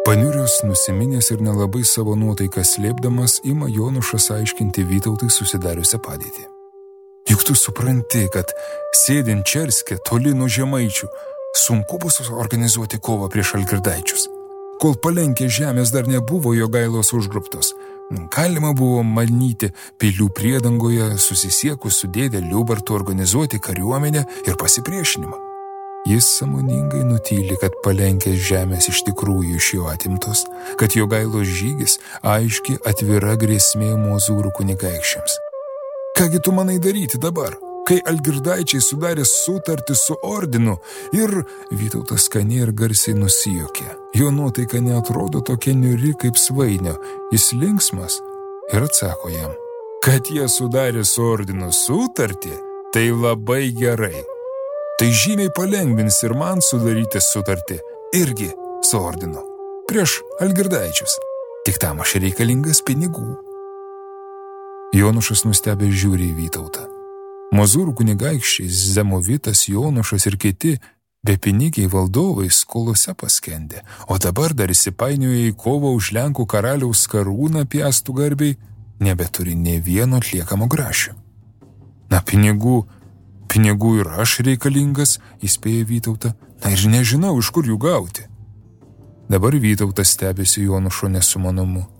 Paniurius, nusiminęs ir nelabai savo nuotaiką slėpdamas, ima Jonušas aiškinti Vytautai susidariusią padėtį. Juk tu supranti, kad sėdint Čerske toli nuo Žemaičių, sunku bus organizuoti kovą prieš Algirdaičius. Kol Palenkės žemės dar nebuvo Jogailos užgrobtos, galima buvo manyti pilių priedangoje susisiekus su dėde Liubartu organizuoti kariuomenę ir pasipriešinimą. Jis sąmoningai nutyli, kad Palenkės žemės iš tikrųjų iš jo atimtos, kad Jogailos žygis aiški atvira grėsmė Mozūrų kunigaikščiams. Kągi tu manai daryti dabar, kai Algirdaičiai sudarė sutartį su ordinu ir Vytautas skaniai ir garsiai nusijuokė. Jo nuotaika neatrodo tokia niuri kaip Svainio, jis linksmas ir atsako jam, kad jie sudarė su ordinu sutartį, tai labai gerai. Tai žymiai palengvins ir man sudaryti sutartį irgi su ordinu prieš Algirdaičius. Tik tam aš reikalingas pinigų. Jonušas nustebęs žiūri į Vytautą. Mozūrų kunigaikščiai Zemovitas, Jonušas ir kiti bepinigiai valdovai skolose paskendė, o dabar dar įsipainioja į kovą už Lenkų karaliaus karūną Piastų garbiai, nebeturi nė vieno atliekamo grašio. Na, pinigų ir aš reikalingas, įspėja Vytautą, na ir nežinau, iš kur jų gauti. Dabar Vytautas stebėsi Jonušo nesumanumu.